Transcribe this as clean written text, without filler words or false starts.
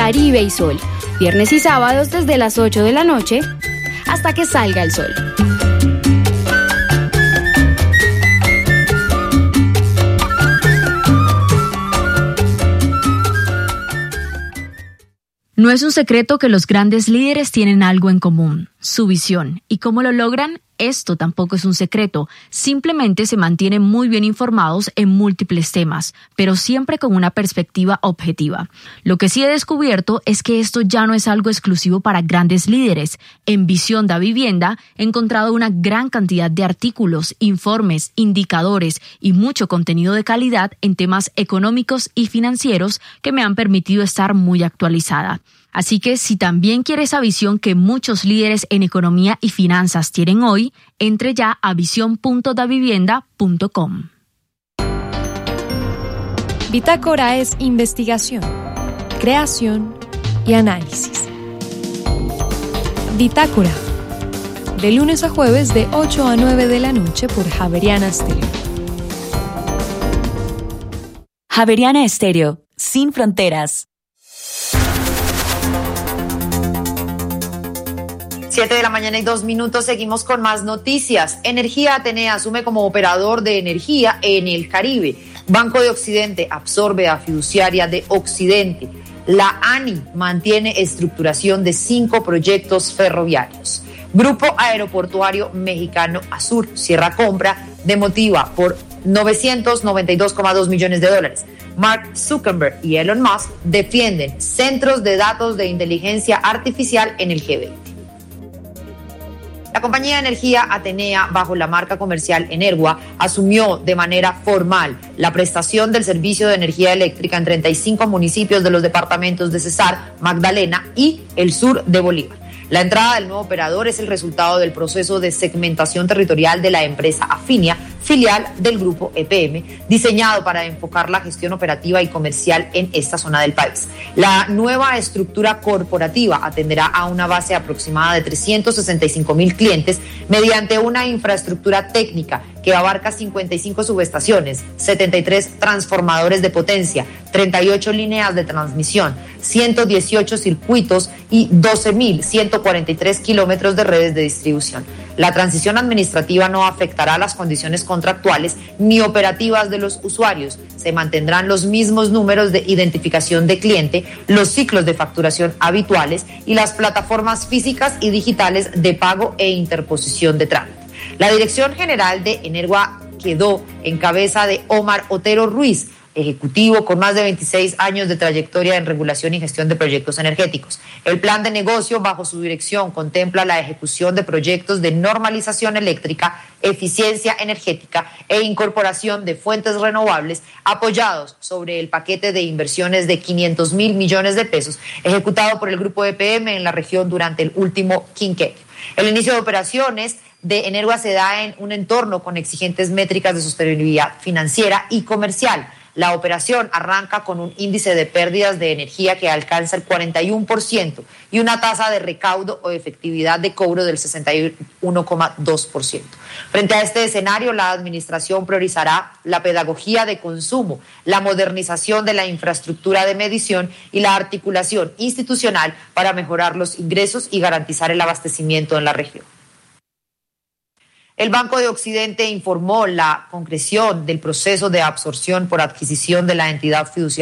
Caribe y Sol, viernes y sábados desde las 8 de la noche hasta que salga el sol. No es un secreto que los grandes líderes tienen algo en común, su visión. ¿Y cómo lo logran? Esto tampoco es un secreto, simplemente se mantienen muy bien informados en múltiples temas, pero siempre con una perspectiva objetiva. Lo que sí he descubierto es que esto ya no es algo exclusivo para grandes líderes. En Visión da Vivienda he encontrado una gran cantidad de artículos, informes, indicadores y mucho contenido de calidad en temas económicos y financieros que me han permitido estar muy actualizada. Así que si también quiere esa visión que muchos líderes en economía y finanzas tienen hoy, entre ya a visión.davivienda.com. Bitácora es investigación, creación y análisis. Bitácora, de lunes a jueves de 8 a 9 de la noche por Javeriana Estéreo. Javeriana Estéreo, sin fronteras. 7:02 a.m. Seguimos con más noticias. Energía Atenea asume como operador de energía en el Caribe. Banco de Occidente absorbe a Fiduciaria de Occidente. La ANI mantiene estructuración de 5 proyectos ferroviarios. Grupo Aeroportuario Mexicano Azur cierra compra de Motiva por $992,2 millones. Mark Zuckerberg y Elon Musk defienden centros de datos de inteligencia artificial en el G20. La compañía de energía Atenea, bajo la marca comercial Energua, asumió de manera formal la prestación del servicio de energía eléctrica en 35 municipios de los departamentos de Cesar, Magdalena y el sur de Bolívar. La entrada del nuevo operador es el resultado del proceso de segmentación territorial de la empresa Afinia, filial del grupo EPM, diseñado para enfocar la gestión operativa y comercial en esta zona del país. La nueva estructura corporativa atenderá a una base aproximada de 365,000 clientes mediante una infraestructura técnica que abarca 55 subestaciones, 73 transformadores de potencia, 38 líneas de transmisión, 118 circuitos y 12,143 kilómetros de redes de distribución. La transición administrativa no afectará las condiciones contractuales ni operativas de los usuarios. Se mantendrán los mismos números de identificación de cliente, los ciclos de facturación habituales y las plataformas físicas y digitales de pago e interposición de trámite. La dirección general de Energua quedó en cabeza de Omar Otero Ruiz, ejecutivo con más de 26 años de trayectoria en regulación y gestión de proyectos energéticos. El plan de negocio bajo su dirección contempla la ejecución de proyectos de normalización eléctrica, eficiencia energética e incorporación de fuentes renovables apoyados sobre el paquete de inversiones de 500,000 millones de pesos ejecutado por el grupo EPM en la región durante el último quinquenio. El inicio de operaciones de Energua se da en un entorno con exigentes métricas de sostenibilidad financiera y comercial. La operación arranca con un índice de pérdidas de energía que alcanza el 41% y una tasa de recaudo o efectividad de cobro del 61,2%. Frente a este escenario, la administración priorizará la pedagogía de consumo, la modernización de la infraestructura de medición y la articulación institucional para mejorar los ingresos y garantizar el abastecimiento en la región. El Banco de Occidente informó la concreción del proceso de absorción por adquisición de la entidad fiduciaria